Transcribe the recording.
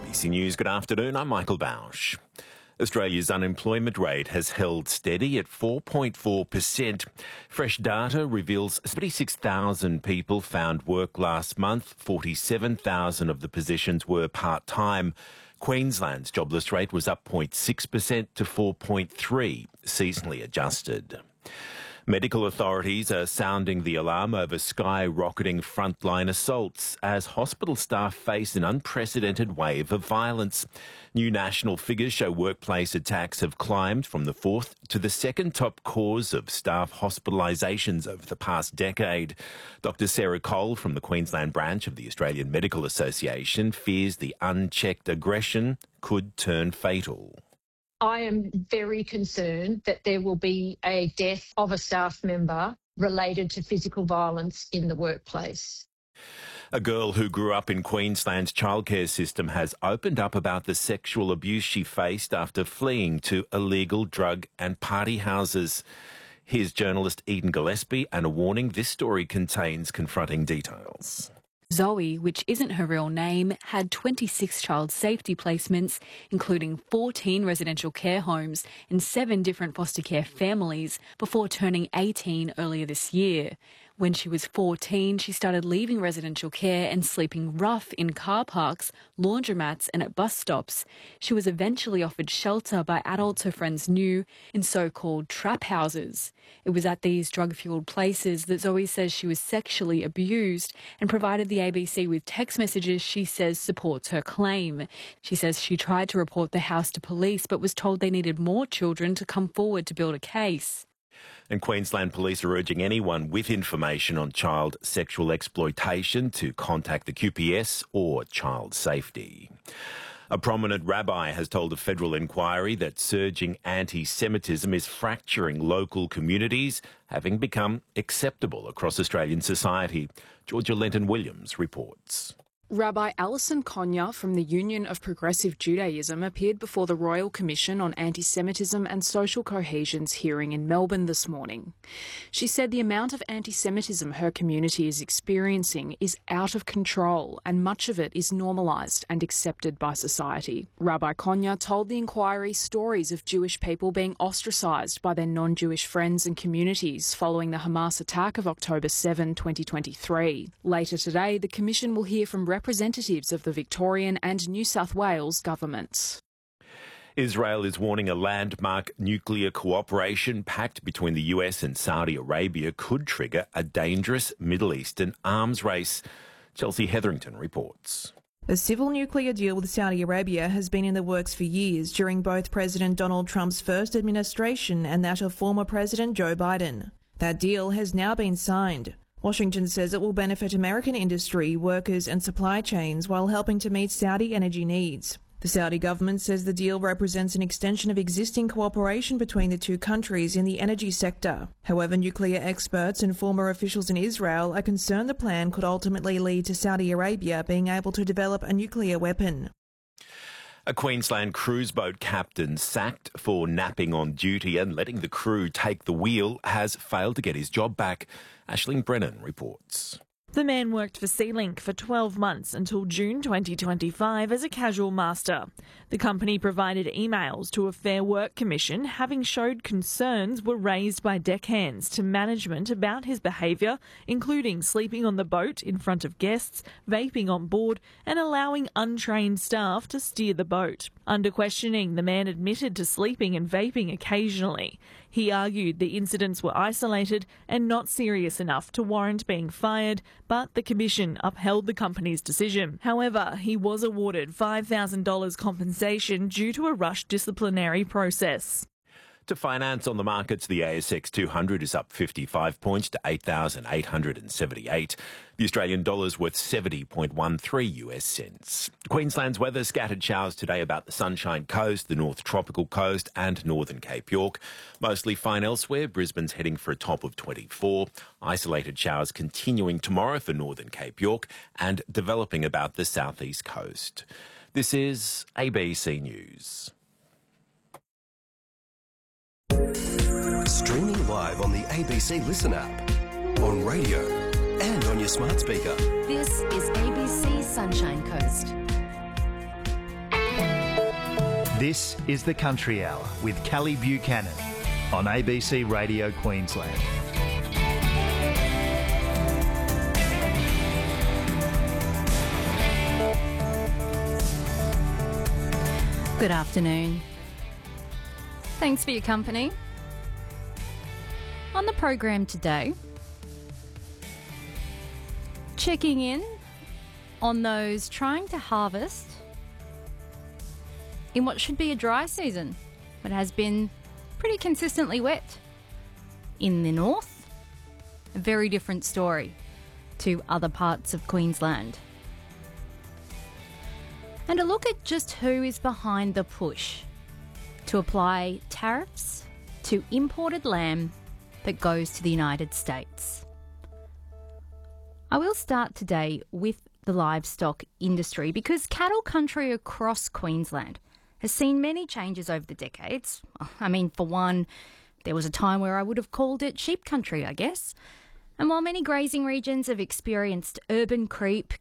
ABC News, good afternoon. I'm Michael Bausch. Australia's unemployment rate has held steady at 4.4%. Fresh data reveals 76,000 people found work last month. 47,000 of the positions were part-time. Queensland's jobless rate was up 0.6% to 4.3%, seasonally adjusted. Medical authorities are sounding the alarm over skyrocketing frontline assaults as hospital staff face an unprecedented wave of violence. New national figures show workplace attacks have climbed from the fourth to the second top cause of staff hospitalisations over the past decade. Dr Sarah Cole from the Queensland branch of the Australian Medical Association fears the unchecked aggression could turn fatal. I am very concerned that there will be a death of a staff member related to physical violence in the workplace. A girl who grew up in Queensland's childcare system has opened up about the sexual abuse she faced after fleeing to illegal drug and party houses. Here's journalist Eden Gillespie and a warning: this story contains confronting details. Zoe, which isn't her real name, had 26 child safety placements, including 14 residential care homes and 7 different foster care families, before turning 18 earlier this year. When she was 14, she started leaving residential care and sleeping rough in car parks, laundromats and at bus stops. She was eventually offered shelter by adults her friends knew in so-called trap houses. It was at these drug-fuelled places that Zoe says she was sexually abused and provided the ABC with text messages she says supports her claim. She says she tried to report the house to police but was told they needed more children to come forward to build a case. And Queensland Police are urging anyone with information on child sexual exploitation to contact the QPS or Child Safety. A prominent rabbi has told a federal inquiry that surging anti-Semitism is fracturing local communities, having become acceptable across Australian society. Georgia Lenton-Williams reports. Rabbi Alison Konya from the Union of Progressive Judaism appeared before the Royal Commission on Anti-Semitism and Social Cohesion's hearing in Melbourne this morning. She said the amount of anti-Semitism her community is experiencing is out of control and much of it is normalised and accepted by society. Rabbi Konya told the inquiry stories of Jewish people being ostracised by their non-Jewish friends and communities following the Hamas attack of October 7, 2023. Later today, the Commission will hear from representatives of the Victorian and New South Wales governments. Israel is warning a landmark nuclear cooperation pact between the US and Saudi Arabia could trigger a dangerous Middle Eastern arms race. Chelsea Hetherington reports. A civil nuclear deal with Saudi Arabia has been in the works for years during both President Donald Trump's first administration and that of former President Joe Biden. That deal has now been signed. Washington says it will benefit American industry, workers and supply chains while helping to meet Saudi energy needs. The Saudi government says the deal represents an extension of existing cooperation between the two countries in the energy sector. However, nuclear experts and former officials in Israel are concerned the plan could ultimately lead to Saudi Arabia being able to develop a nuclear weapon. A Queensland cruise boat captain sacked for napping on duty and letting the crew take the wheel has failed to get his job back. Aisling Brennan reports. The man worked for SeaLink for 12 months until June 2025 as a casual master. The company provided emails to a Fair Work Commission having showed concerns were raised by deckhands to management about his behaviour, including sleeping on the boat in front of guests, vaping on board and allowing untrained staff to steer the boat. Under questioning, the man admitted to sleeping and vaping occasionally. He argued the incidents were isolated and not serious enough to warrant being fired, but the Commission upheld the company's decision. However, he was awarded $5,000 compensation due to a rushed disciplinary process. To finance on the markets, the ASX 200 is up 55 points to 8,878. The Australian dollar's worth 70.13 US cents. Queensland's weather: scattered showers today about the Sunshine Coast, the North Tropical Coast and Northern Cape York. Mostly fine elsewhere. Brisbane's heading for a top of 24. Isolated showers continuing tomorrow for Northern Cape York and developing about the southeast coast. This is ABC News. Streaming live on the ABC Listen app, on radio and on your smart speaker. This is ABC Sunshine Coast. This is the Country Hour with Callie Buchanan on ABC Radio Queensland. Good afternoon. Thanks for your company. On the program today, checking in on those trying to harvest in what should be a dry season, but has been pretty consistently wet. In the north, a very different story to other parts of Queensland. And a look at just who is behind the push to apply tariffs to imported lamb that goes to the United States. I will start today with the livestock industry because cattle country across Queensland has seen many changes over the decades. I mean, for one, there was a time where I would have called it sheep country, I guess. And while many grazing regions have experienced urban creep,